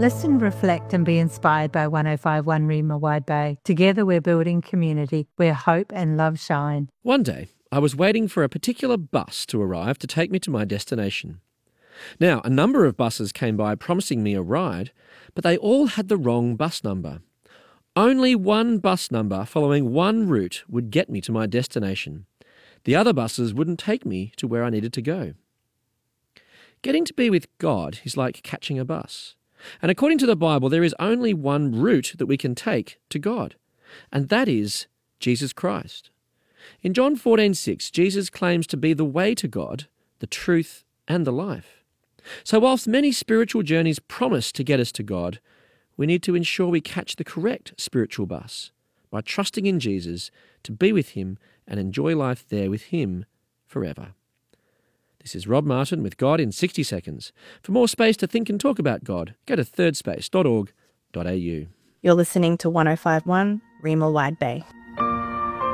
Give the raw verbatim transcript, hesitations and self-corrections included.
Listen, reflect and be inspired by one oh five point one Rima Wide Bay. Together we're building community where hope and love shine. One day, I was waiting for a particular bus to arrive to take me to my destination. Now, a number of buses came by promising me a ride, but they all had the wrong bus number. Only one bus number following one route would get me to my destination. The other buses wouldn't take me to where I needed to go. Getting to be with God is like catching a bus. And according to the Bible, there is only one route that we can take to God, and that is Jesus Christ. In John fourteen six, Jesus claims to be the way to God, the truth, and the life. So whilst many spiritual journeys promise to get us to God, we need to ensure we catch the correct spiritual bus by trusting in Jesus to be with him and enjoy life there with him forever. This is Rob Martin with God in sixty seconds. For more space to think and talk about God, go to third space dot org dot a u. You're listening to one oh five point one Rima Wide Bay.